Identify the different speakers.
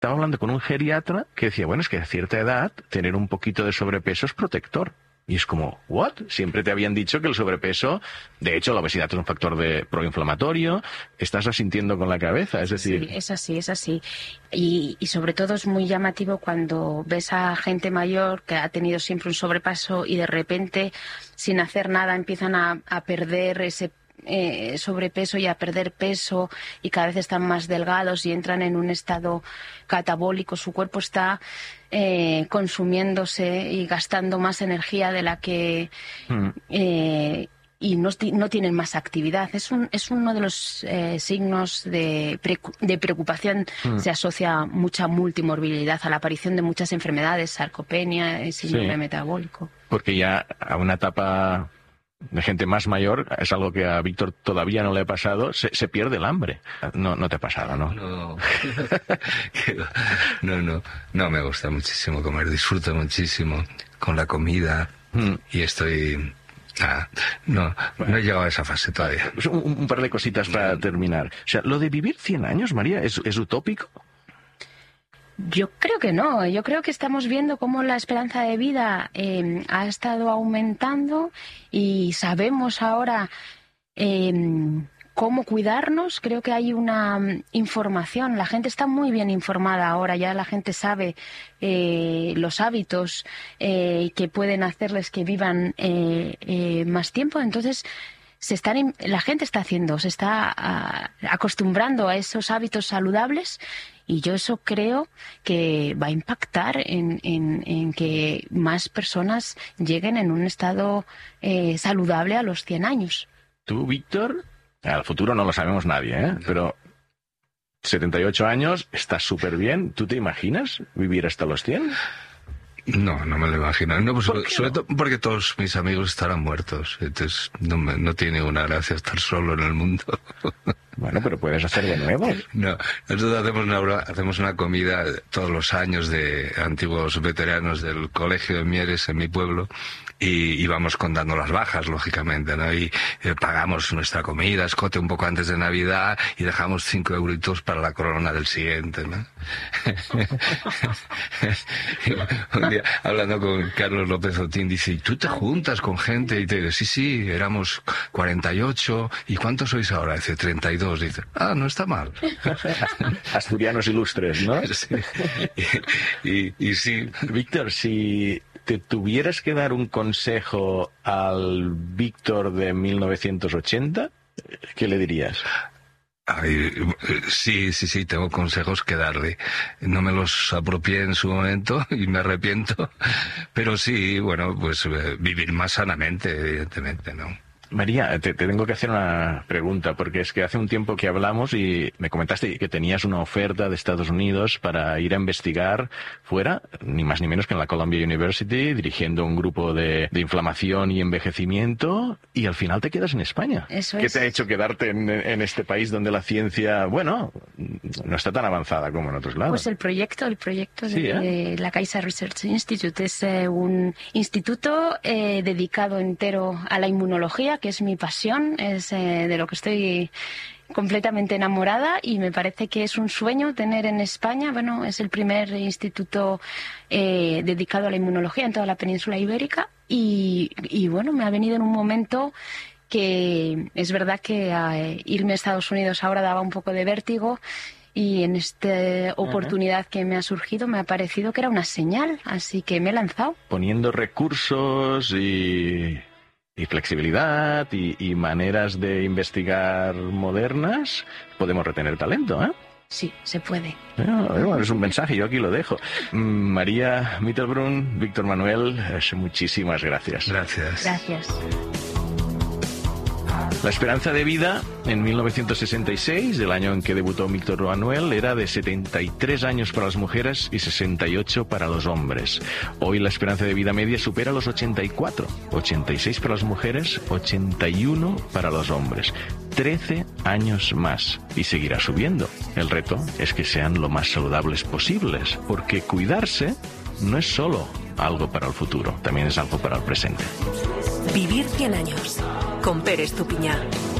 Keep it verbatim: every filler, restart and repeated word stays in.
Speaker 1: Estaba hablando con un geriatra que decía, bueno, es que a cierta edad tener un poquito de sobrepeso es protector. Y es como, ¿what? Siempre te habían dicho que el sobrepeso, de hecho, la obesidad es un factor de proinflamatorio, estás asintiendo con la cabeza, es decir...
Speaker 2: Sí, es así, es así. Y, y sobre todo es muy llamativo cuando ves a gente mayor que ha tenido siempre un sobrepeso y de repente, sin hacer nada, empiezan a, a perder ese Eh, sobrepeso y a perder peso y cada vez están más delgados y entran en un estado catabólico. Su cuerpo está eh, consumiéndose y gastando más energía de la que mm. eh, y no, no tienen más actividad. Es un es uno de los eh, signos de, pre, de preocupación. Mm. Se asocia mucha multimorbilidad a la aparición de muchas enfermedades, sarcopenia, síndrome sí. metabólico.
Speaker 1: Porque ya a una etapa de gente más mayor, es algo que a Víctor todavía no le ha pasado, se, se pierde el hambre. No, no te ha pasado, ¿no?
Speaker 3: No, no, no, no, me gusta muchísimo comer, disfruto muchísimo con la comida mm. y estoy... Ah, no, bueno, no he llegado a esa fase todavía.
Speaker 1: Un, un par de cositas para terminar. O sea, lo de vivir cien años, María, ¿es, es utópico?
Speaker 2: Yo creo que no. Yo creo que estamos viendo cómo la esperanza de vida eh, ha estado aumentando y sabemos ahora eh, cómo cuidarnos. Creo que hay una um, información. La gente está muy bien informada ahora. Ya la gente sabe eh, los hábitos eh, que pueden hacerles que vivan eh, eh, más tiempo. Entonces, se están, la gente está haciendo, se está uh, acostumbrando a esos hábitos saludables y yo eso creo que va a impactar en, en, en que más personas lleguen en un estado eh, saludable a los cien años.
Speaker 1: Tú, Víctor, al futuro no lo sabemos nadie, ¿eh? Pero setenta y ocho años, estás súper bien. ¿Tú te imaginas vivir hasta los cien?
Speaker 3: No, no me lo imagino. No, pues, sobre, sobre todo porque todos mis amigos estarán muertos. Entonces no, me, no tiene ninguna gracia estar solo en el mundo.
Speaker 1: Bueno, pero puedes hacer de nuevo.
Speaker 3: No, nosotros hacemos una, hacemos una comida todos los años de antiguos veteranos del colegio de Mieres en mi pueblo y, y vamos contando las bajas, lógicamente, ¿no? Y eh, pagamos nuestra comida, escote un poco antes de Navidad y dejamos cinco euritos para la corona del siguiente, ¿no? Un día, hablando con Carlos López Otín, dice, ¿y tú te juntas con gente? Y te dice, sí, sí, éramos cuarenta y ocho. ¿Y cuántos sois ahora? Dice, treinta y dos. Dice, ah, no está mal.
Speaker 1: Asturianos ilustres, ¿no?
Speaker 3: Sí. Y, y, y sí.
Speaker 1: Víctor, si te tuvieras que dar un consejo al Víctor de mil novecientos ochenta, ¿qué le dirías?
Speaker 3: Ay, sí, sí, sí, tengo consejos que darle. No me los apropié en su momento y me arrepiento, pero sí, bueno, pues eh, vivir más sanamente, evidentemente, ¿no?
Speaker 1: María, te, te tengo que hacer una pregunta, porque es que hace un tiempo que hablamos y me comentaste que tenías una oferta de Estados Unidos para ir a investigar fuera, ni más ni menos que en la Columbia University, dirigiendo un grupo de, de inflamación y envejecimiento, y al final te quedas en España.
Speaker 2: Eso
Speaker 1: ¿Qué
Speaker 2: es.
Speaker 1: te ha hecho quedarte en, en este país donde la ciencia, bueno, no está tan avanzada como en otros lados?
Speaker 2: Pues el proyecto, el proyecto
Speaker 1: sí,
Speaker 2: de,
Speaker 1: ¿eh?
Speaker 2: de la Kaiser Research Institute es eh, un instituto eh, dedicado entero a la inmunología, que es mi pasión, es eh, de lo que estoy completamente enamorada y me parece que es un sueño tener en España. Bueno, es el primer instituto eh, dedicado a la inmunología en toda la península ibérica y, y bueno, me ha venido en un momento que es verdad que eh, irme a Estados Unidos ahora daba un poco de vértigo. Y en esta oportunidad que me ha surgido me ha parecido que era una señal, así que me he lanzado.
Speaker 1: Poniendo recursos y, y flexibilidad y, y maneras de investigar modernas, podemos retener talento, ¿eh?
Speaker 2: Sí, se puede.
Speaker 1: Bueno, es un mensaje, yo aquí lo dejo. María Mittelbrunn, Víctor Manuel, muchísimas gracias.
Speaker 3: Gracias.
Speaker 2: Gracias.
Speaker 1: La esperanza de vida en mil novecientos sesenta y seis, el año en que debutó Víctor Manuel, era de setenta y tres años para las mujeres y sesenta y ocho para los hombres. Hoy la esperanza de vida media supera los ochenta y cuatro, ochenta y seis para las mujeres, ochenta y uno para los hombres. trece años más y seguirá subiendo. El reto es que sean lo más saludables posibles, porque cuidarse no es solo algo para el futuro, también es algo para el presente.
Speaker 4: Vivir cien años con Pérez Tupiñá.